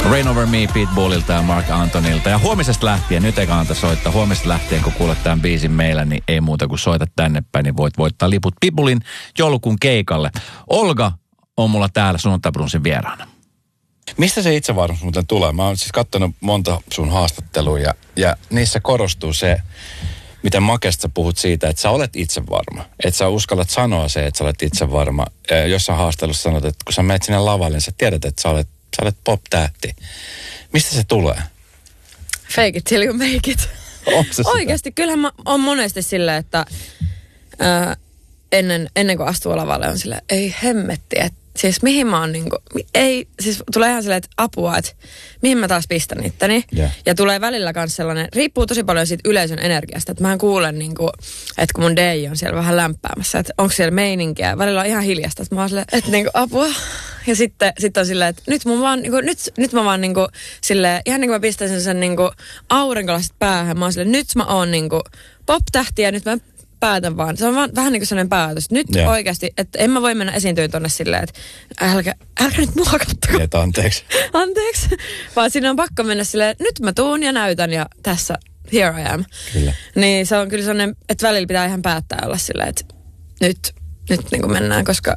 Rain Over Me Pitbullilta ja Mark Antonilta. Ja huomisesta lähtien, nyt eikä anta soittaa, huomisesta lähtien kun kuulet tämän biisin meillä, niin ei muuta kuin soita tänne päin, niin voit voittaa liput Pitbullin joulukuun keikalle. Olga on mulla täällä Sunnuntai Brunsin vieraana. Mistä se itsevarmuus muuten tulee? Mä oon siis katsonut monta sun haastattelua ja niissä korostuu se, miten makeasti sä puhut siitä, että sä olet itsevarma. Että sä uskallat sanoa se, että sä olet itsevarma. Jossain haastattelussa sanot, että kun sä menet sinne lavalle, niin sä tiedät, että sä olet pop-tähti. Mistä se tulee? Fake it till you make it. Oikeasti, kyllähän mä oon monesti silleen, että ennen kuin astuu lavalle on silleen, ei hemmetti, että siis mihin mä oon niinku, ei, siis tulee ihan silleen, että apua, että mihin mä taas pistän itteni. Yeah. Ja tulee välillä kans sellainen, riippuu tosi paljon siitä yleisön energiasta, että mä kuulen niinku, että kun mun DJ on siellä vähän lämpäämässä, että onko siellä meininkiä. Välillä on ihan hiljasta, että mä oon silleen, että niinku apua. Ja sitten on silleen, että nyt mä vaan niinku silleen, ihan niin kuin mä pistäisin sen niinku aurinkolasit päähän. Mä oon silleen, nyt mä oon niinku pop-tähti ja nyt mä päätän vaan. Se on vaan vähän niin kuin sellainen päätös. Nyt oikeasti, että en mä voi mennä esiintyyn tonne silleen, että älkää nyt mua kattoko. Että anteeksi. Anteeksi. Vaan sinne on pakko mennä silleen, nyt mä tuun ja näytän ja tässä, here I am. Kyllä. Niin se on kyllä sellainen, että välillä pitää ihan päättää olla silleen, että nyt niin kuin mennään, koska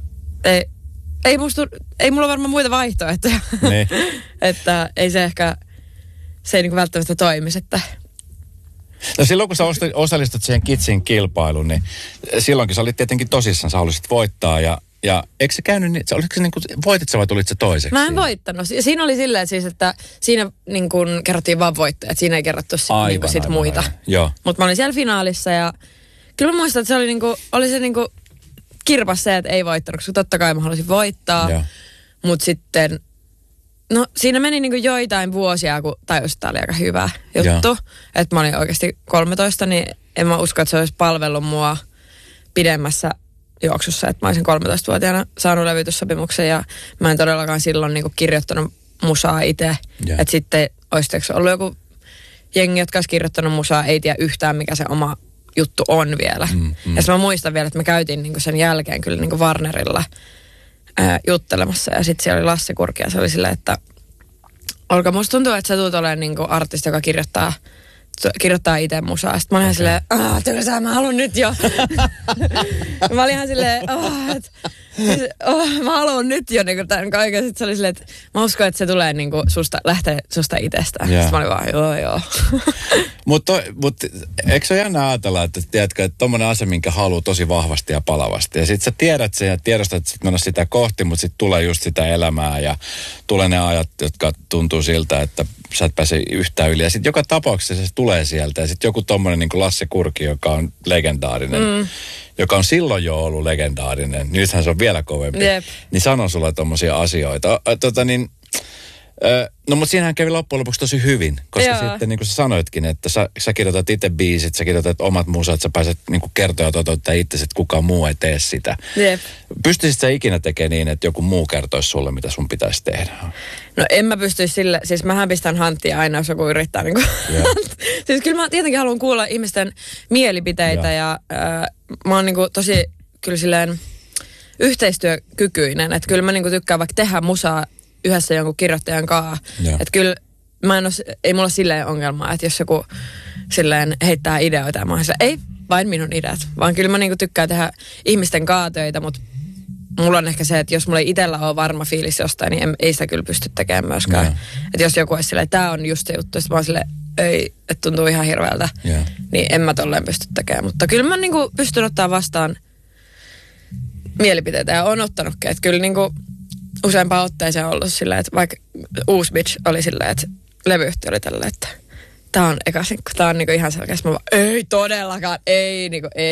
ei mulla varmaan muita vaihtoehtoja. Niin. Että ei se ehkä, se ei niin kuin välttämättä toimisi, että no silloin, kun sä osallistut siihen Kidsin kilpailuun, niin silloinkin sä olit tietenkin tosissaan, sä halusit voittaa ja eikö se käynyt niin, oliko se niin kuin, voitit sä vai tulit sä toiseksi? Mä en voittanut. Siinä oli silleen siis, että siinä niin kuin kerrottiin vaan voittajat, siinä ei kerrottu sit muita. Mutta mä olin siellä finaalissa ja kyllä mä muistan, että se oli niinku, oli se niinku kirpas se, että ei voittanut, koska totta kai mä halusin voittaa. Mutta sitten no siinä meni niinku joitain vuosia, kun tajusin, että tämä oli aika hyvä juttu. Että mä olin oikeasti 13, niin en mä usko, että se olisi palvellut mua pidemmässä juoksussa. Että mä olisin 13-vuotiaana saanut levytyssopimuksen ja mä en todellakaan silloin niinku kirjoittanut musaa itse. Että sitten olisi ollut joku jengi, jotka olisi kirjoittanut musaa, ei tiedä yhtään mikä se oma juttu on vielä. Ja mä muistan vielä, että me käytiin niinku sen jälkeen kyllä niinku Warnerilla juttelemassa. Ja sitten siellä oli Lasse Kurki ja se oli silleen, että Olga, musta tuntuu, että sä tulet olemaan niinku artisti, joka kirjoittaa itse musaa. Sitten mä olin ihan silleen, tylsää, mä haluan nyt jo. Mä olin ihan silleen, mä haluan nyt jo niinku tämän kaiken. Sitten se oli silleen, että mä uskon, että se tulee niinku lähtee susta itsestään. Sitten mä olin vaan, joo. Mutta eikö se ole jännä ajatella, että tiedätkö, että tommonen asia, minkä haluaa tosi vahvasti ja palavasti. Ja sit sä tiedät sen ja tiedostat, että sit mennä sitä kohti, mutta sit tulee just sitä elämää ja tulee ne ajat, jotka tuntuu siltä, että sä et pääse yhtään yli. Ja sit joka tapauksessa se tulee sieltä. Ja sit joku tommonen niin kuin Lasse Kurki, joka on legendaarinen, joka on silloin jo ollut legendaarinen, nythän se on vielä kovempi, niin sanoo sulle tommosia asioita. No mutta siinähän kävi loppujen lopuksi tosi hyvin, koska sitten niin kuin sä sanoitkin, että sä kirjoitat itse biisit, sä kirjoitat omat musat, sä pääset niin kuin kertoa ja toteuttaa itse, että kukaan muu ei tee sitä. Pystyisit sä ikinä tekemään niin, että joku muu kertoisi sulle, mitä sun pitäisi tehdä? No en mä pystyisi sille, siis mähän pistän hanttia aina, jos joku yrittää niin kuin. Siis kyllä mä tietenkin haluan kuulla ihmisten mielipiteitä ja mä oon niin kuin tosi kyllä silleen yhteistyökykyinen, että kyllä mä niin kuin tykkään vaikka tehdä musaa yhdessä jonkun kirjoittajan kanssa. Että kyllä ei mulla silleen ongelmaa, että jos joku silleen heittää ideoita ja mä oon silleen, ei vain minun ideat, vaan kyllä mä niinku tykkään tehdä ihmisten töitä, mutta mulla on ehkä se, että jos mulla ei itsellä ole varma fiilis jostain, niin ei sitä kyllä pysty tekemään myöskään. Että jos joku olisi silleen, tää on just se juttu, sitten mä oon silleen, ei, että tuntuu ihan hirveältä, niin en mä tolleen pysty tekemään. Mutta kyllä mä niinku pystyn ottaa vastaan mielipiteitä ja oon ottanutkin, että kyllä niinku useampaan otteeseen ollut silleen, että vaikka uusi bitch oli silleen, että levyyhtiö oli tällä, että tää on eka sinkku, tää on niinku ihan selkeästi. Mä vaan, ei todellakaan, ei niinku, ei.